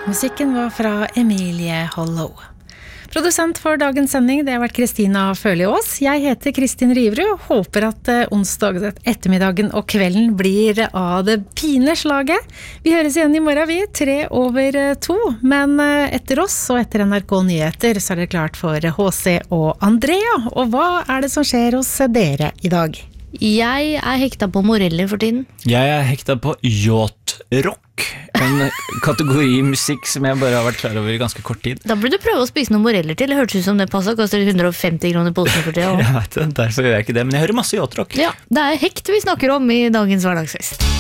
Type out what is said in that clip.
Musikken var fra Emilie Hollow. Produsent for dagens sending, det har vært Kristina Føliås. Jeg heter Kristin Riverud og håper at onsdag ettermiddagen og kvelden blir av det pineslaget. Vi høres igjen i morgen, vi, 2:03. Men etter oss og etter NRK Nyheter så er det klart for HC og Andrea. Og hva er det som skjer hos dere i dag? Jeg er hekta på moreller for tiden. Jeg er hekta på yacht-rock, en kategori musikk som jeg bare har vært klar over i ganske kort tid. Da burde du prøve å spise noen moreller til. Det hørtes ut som det passet, koster 150 kroner posen for tiden. Jeg vet det, derfor gjør jeg ikke det, men jeg hører masse yacht-rock. Ja, det er hekt vi snakker om i dagens hverdagsfest.